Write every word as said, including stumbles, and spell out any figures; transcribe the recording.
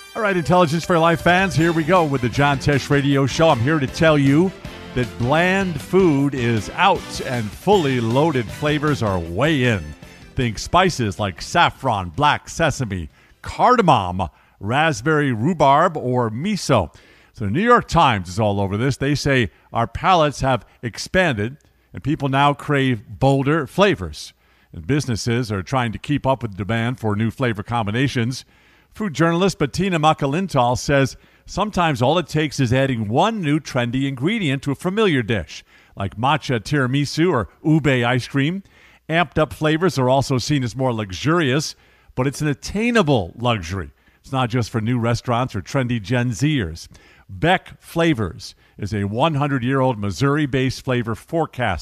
All right, Intelligence for Life fans, here we go with the John Tesh Radio Show. I'm here to tell you that bland food is out and fully loaded flavors are way in. Think spices like saffron, black sesame, cardamom, raspberry rhubarb, or miso. So the New York Times is all over this. They say our palates have expanded and people now crave bolder flavors. And businesses are trying to keep up with the demand for new flavor combinations. Food journalist Bettina Makalintal says sometimes all it takes is adding one new trendy ingredient to a familiar dish, like matcha tiramisu or ube ice cream. Amped up flavors are also seen as more luxurious, but it's an attainable luxury. It's not just for new restaurants or trendy Gen Zers. Beck Flavors is a hundred-year-old Missouri-based flavor forecast